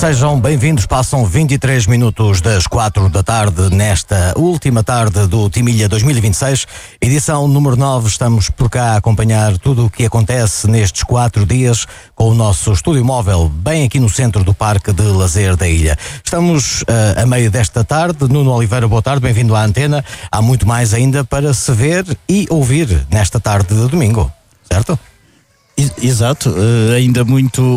Sejam bem-vindos, passam 23 minutos das 4 da tarde nesta última tarde do Timilha 2026, edição número 9. Estamos por cá a acompanhar tudo o que acontece nestes 4 dias com o nosso estúdio móvel bem aqui no centro do Parque de Lazer da Ilha. Estamos a meio desta tarde. Nuno Oliveira, boa tarde, bem-vindo à antena. Há muito mais ainda para se ver e ouvir nesta tarde de domingo, certo? Exato, ainda muito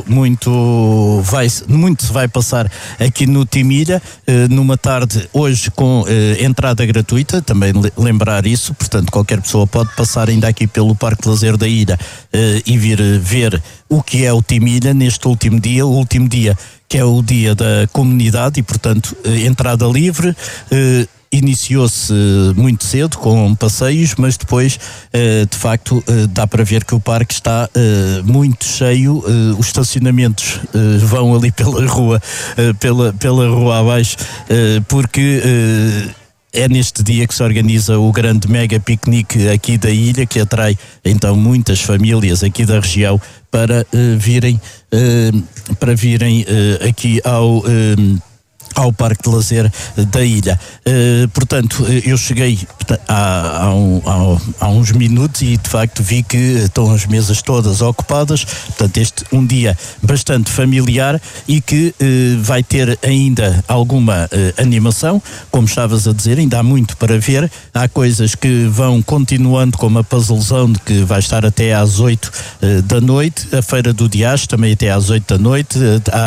se vai passar aqui no Timilha, numa tarde hoje com entrada gratuita, também lembrar isso, portanto qualquer pessoa pode passar ainda aqui pelo Parque de Lazer da Ilha e vir ver o que é o Timilha neste último dia que é o dia da comunidade e portanto entrada livre. Iniciou-se muito cedo com passeios, mas depois de facto dá para ver que o parque está muito cheio. Os estacionamentos vão ali pela rua abaixo, porque é neste dia que se organiza o grande mega piquenique aqui da ilha, que atrai então muitas famílias aqui da região para virem aqui ao Parque de Lazer da Ilha. Portanto, eu cheguei há uns minutos e de facto vi que estão as mesas todas ocupadas. Portanto, este um dia bastante familiar e que vai ter ainda alguma animação. Como estavas a dizer, ainda há muito para ver. Há coisas que vão continuando, como a Puzzle Zone, que vai estar até às 8 da noite. A Feira do Diacho também até às 8 da noite.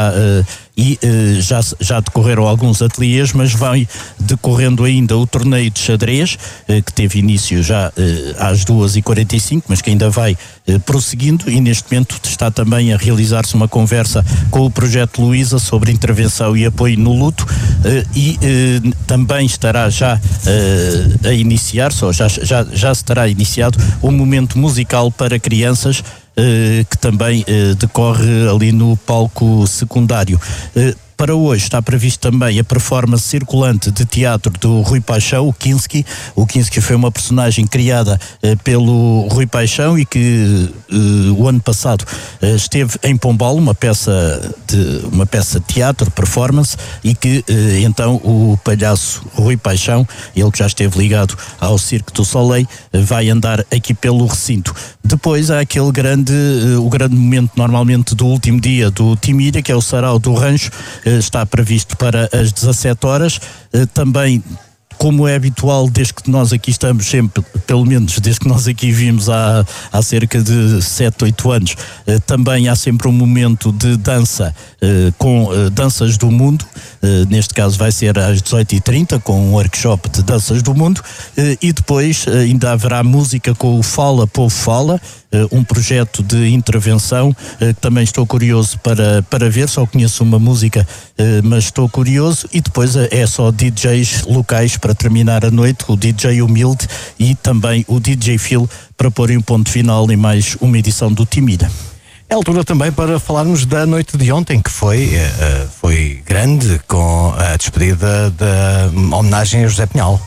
Já decorreram alguns ateliês, mas vai decorrendo ainda o torneio de xadrez, que teve início já às 2h45, mas que ainda vai prosseguindo, e neste momento está também a realizar-se uma conversa com o Projeto Luísa sobre intervenção e apoio no luto, e também estará já a iniciar-se, ou já se terá iniciado, um momento musical para crianças, que também decorre ali no palco secundário. Para hoje está previsto também a performance circulante de teatro do Rui Paixão, o Kinski. O Kinski foi uma personagem criada pelo Rui Paixão e que o ano passado esteve em Pombal, uma peça de teatro, performance, e que então o palhaço Rui Paixão, ele que já esteve ligado ao Cirque du Soleil, vai andar aqui pelo recinto. Depois há aquele o grande momento normalmente do último dia do Timilha, que é o Sarau do Rancho. Está previsto para as 17 horas. Também, como é habitual, desde que nós aqui estamos sempre, pelo menos desde que nós aqui vimos há cerca de 7, 8 anos, também há sempre um momento de dança com danças do mundo. Neste caso vai ser às 18h30 com um workshop de danças do mundo, e depois ainda haverá música com o Fala Povo Fala, um projeto de intervenção que também estou curioso para ver. Só conheço uma música, mas estou curioso. E depois é só DJs locais para terminar a noite, o DJ Humilde e também o DJ Phil, para porem um ponto final em mais uma edição do Timilha. É altura também para falarmos da noite de ontem, que foi grande, com a despedida da homenagem a José Pinhal.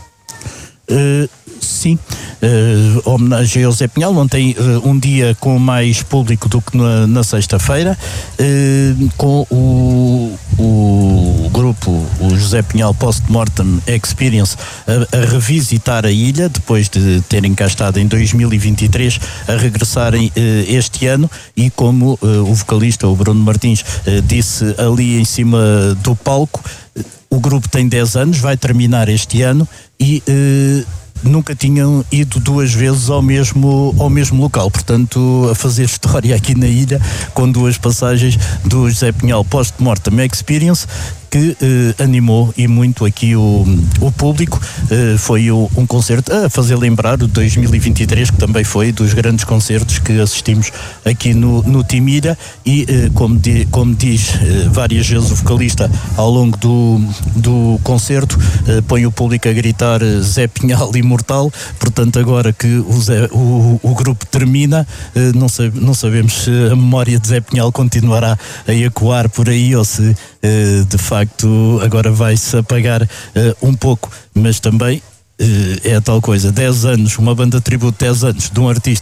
Sim, homenagem ao José Pinhal. Ontem um dia com mais público do que na sexta-feira, com o grupo, o José Pinhal Post-Mortem Experience, a revisitar a ilha, depois de terem cá estado em 2023, a regressarem este ano, e como o vocalista, o Bruno Martins, disse ali em cima do palco, o grupo tem 10 anos, vai terminar este ano e nunca tinham ido 2 vezes ao mesmo local, portanto a fazer história aqui na ilha com 2 passagens do José Pinhal Post-Mortem Experience, que animou e muito aqui o público. Foi um concerto a fazer lembrar o 2023, que também foi dos grandes concertos que assistimos aqui no Timilha, e como diz várias vezes o vocalista ao longo do concerto, põe o público a gritar Zé Pinhal imortal. Portanto, agora que o grupo termina, não sabemos se a memória de Zé Pinhal continuará a ecoar por aí ou se de facto agora vai-se apagar um pouco, mas também é a tal coisa, 10 anos, uma banda de tributo, 10 anos de um artista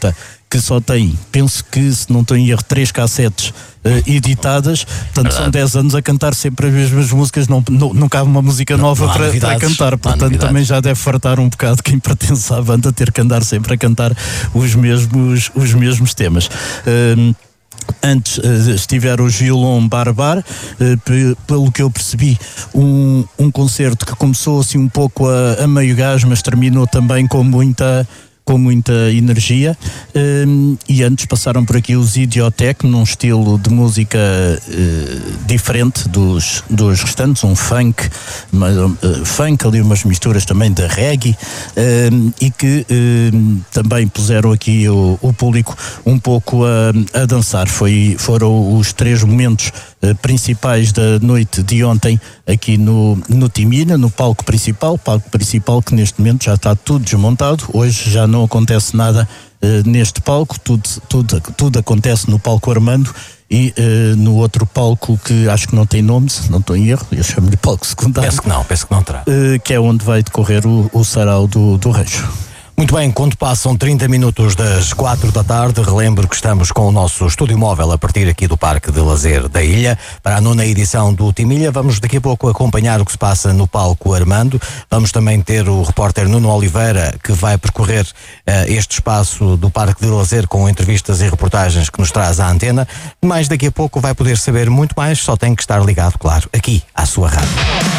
que só tem, penso que, se não estou em erro, 3 cassetes editadas, portanto são 10 anos a cantar sempre as mesmas músicas, não cabe uma música nova para cantar, portanto também já deve fartar um bocado quem pertence à banda ter que andar sempre a cantar os mesmos temas. Antes estiveram os Violon Barbar, pelo que eu percebi, um concerto que começou assim um pouco a meio gás, mas terminou também com muita energia, e antes passaram por aqui os Idiotech, num estilo de música diferente dos restantes, um funk ali, umas misturas também de reggae, e que também puseram aqui o público um pouco a dançar. Foram os 3 momentos principais da noite de ontem aqui no Timilha, no palco principal que neste momento já está tudo desmontado. Hoje já não acontece nada neste palco, tudo acontece no palco Armando e no outro palco que acho que não tem nome, se não estou em erro, eu chamo-lhe palco secundário. Penso que não terá. Que é onde vai decorrer o sarau do Rejo. Muito bem, quando passam 30 minutos das 4 da tarde, relembro que estamos com o nosso estúdio móvel a partir aqui do Parque de Lazer da Ilha, para a 9ª edição do Timilha. Vamos daqui a pouco acompanhar o que se passa no palco Armando. Vamos também ter o repórter Nuno Oliveira, que vai percorrer este espaço do Parque de Lazer com entrevistas e reportagens que nos traz à antena. Mas daqui a pouco vai poder saber muito mais, só tem que estar ligado, claro, aqui à sua rádio.